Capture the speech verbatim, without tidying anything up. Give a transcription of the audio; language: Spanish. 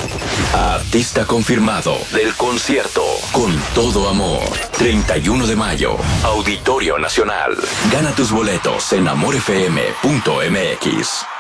Artista confirmado del concierto Con Todo Amor. treinta y uno de mayo. Auditorio Nacional. Gana tus boletos en amor f m punto m x.